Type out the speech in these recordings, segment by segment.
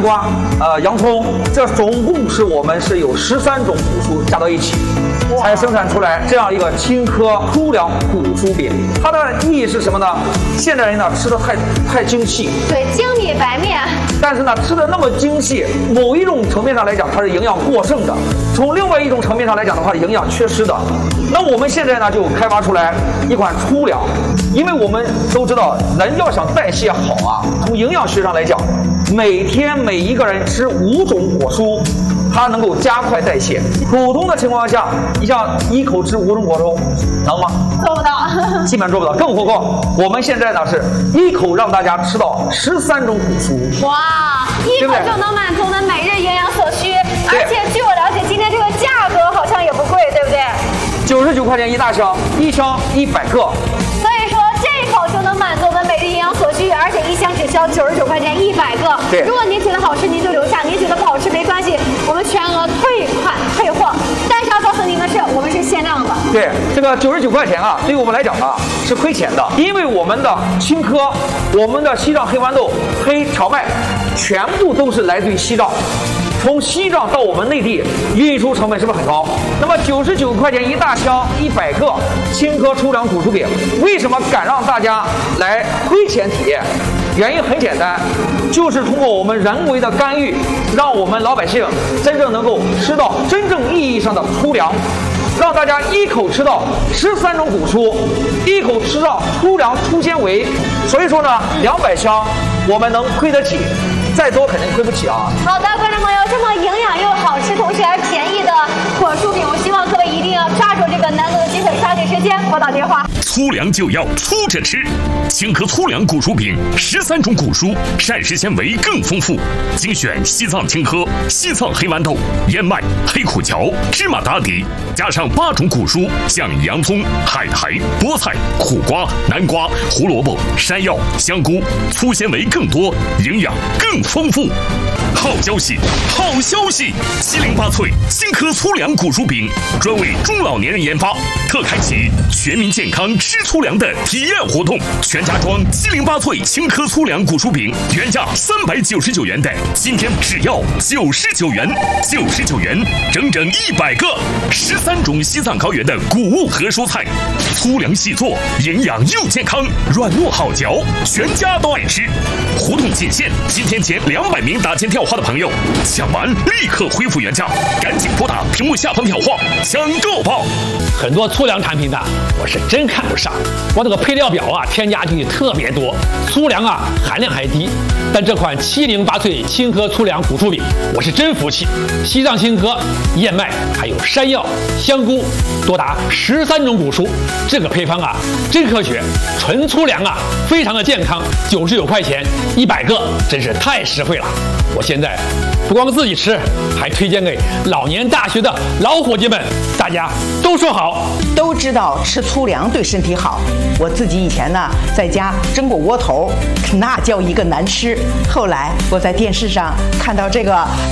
瓜、洋葱，这总共是我们是有13种谷蔬加到一起，才生产出来这样一个青稞粗粮谷蔬饼。它的意义是什么呢？现代人呢吃的太精细， 对，精米白面。 但是呢吃的那么精细，某一种层面上来讲它是营养过剩的，从另外一种层面上来讲的话是营养缺失的。那我们现在呢就开发出来一款粗粮，因为我们都知道人要想代谢好啊，从营养学上来讲，每天每一个人吃5种果蔬，它能够加快代谢。普通的情况下，你像一口吃5种果蔬，能吗？ 做不到， 基本做不到。更何况我们现在呢是一口让大家吃到13种谷蔬。 哇，一口就能满足我们每日营养所需。而且据我了解，今天这个价格好像也不贵，对不对 ？99块钱一大箱，一箱100个。 所以说这一口就能满足我们每日营养所需，而且一箱只需要99块钱100个。 对， 如果您觉得好吃，您就留下；您觉得不好吃没关系，我们全额退款退货。但是要告诉您的是，我们是限量的。 对，这个99块钱啊，对于我们来讲啊是亏钱的，因为我们的青稞、我们的西藏黑豌豆、黑荞麦，全部都是来自于西藏。从西藏到我们内地运输成本是不是很高？那么99块钱一大箱100个青稞粗粮谷蔬饼，为什么敢让大家来亏钱体验？原因很简单，就是通过我们人为的干预，让我们老百姓真正能够吃到真正意义上的粗粮，让大家一口吃到13种谷蔬，一口吃到粗粮粗纤维。所以说呢，200箱我们能亏得起，再多肯定亏不起啊。 好的，观众朋友，这么营养又好吃，同时还便宜的果蔬饼，我希望各位一定要抓住这个难得的机会，抓紧时间拨打电话。 粗粮就要粗着吃，青稞粗粮谷蔬饼，13种谷蔬，膳食纤维更丰富，精选西藏青稞、西藏黑豌豆、燕麦、黑苦荞、芝麻打底，加上8种谷蔬，像洋葱、海苔、菠菜、苦瓜、南瓜、胡萝卜、山药、香菇，粗纤维更多，营养更丰富。好消息，好消息！708脆青稞粗粮谷蔬饼专为中老年人研发，特开启全民健康吃粗粮的体验活动。全家装708脆青稞粗粮谷蔬饼，原价399元的，今天只要99元，99元，整整100个，13种西藏高原的谷物和蔬菜，粗粮细做，营养又健康，软糯好嚼，全家都爱吃。活动仅限今天前200名打前跳话的朋友，抢完立刻恢复原价，赶紧拨打屏幕下方跳话抢购吧！ 很多粗粮产品呢，我是真看不上。我这个配料表啊，添加剂特别多，粗粮啊含量还低。但这款708脆青稞粗粮谷蔬饼，我是真服气。西藏青稞、燕麦还有山药、香菇，多达13种谷蔬，这个配方啊真科学，纯粗粮啊，非常的健康。99块钱100个，真是太实惠了。我现在不光自己吃，还推荐给老年大学的老伙计们，大家都说好。 都知道吃粗粮对身体好，我自己以前呢在家蒸过窝头，那叫一个难吃。后来我在电视上看到这个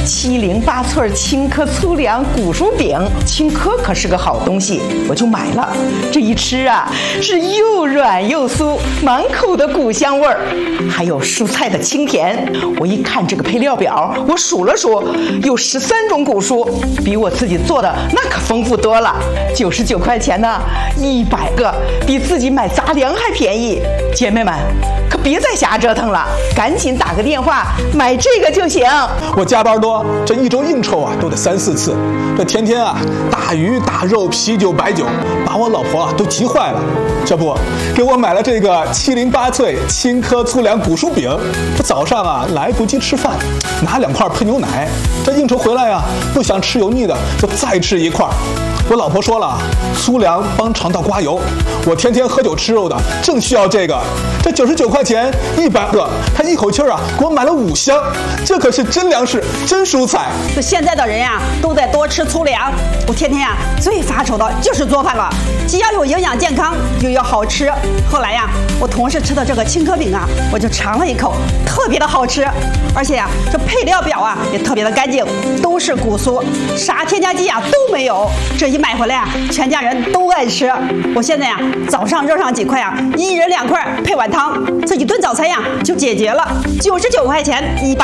708脆青稞粗粮谷蔬饼，青稞可是个好东西，我就买了。这一吃啊，是又软又酥，满口的谷香味儿，还有蔬菜的清甜。我一看这个配料表，我数了数，有13种谷蔬，比我自己做的那可丰富多了。99块钱呢，100个，比自己买杂粮还便宜。姐妹们，可别再瞎折腾了，赶紧打个电话买这个就行。 我加班多，这一周应酬啊都得3、4次，这天天啊大鱼大肉、啤酒白酒，把我老婆啊都急坏了。这不，给我买了这个708脆青稞粗粮谷蔬饼。这早上啊来不及吃饭，拿2块配牛奶。这应酬回来啊，不想吃油腻的，就再吃1块。我老婆说了，粗粮帮肠道刮油，我天天喝酒吃肉的，正需要这个。这99块钱100个，他一口气啊给我买了5箱，这可是真粮食、真蔬菜。 这现在的人呀，都在多吃粗粮。我天天呀最发愁的就是做饭了，既要有营养健康，又要好吃。后来呀，我同事吃的这个青稞饼啊，我就尝了一口，特别的好吃，而且呀，这配料表啊也特别的干净，都是谷蔬，啥添加剂啊都没有。这一买回来啊，全家人都爱吃。我现在呀，早上热上几块啊，1人2块配碗汤，这一顿早餐呀就解决了。99块钱100。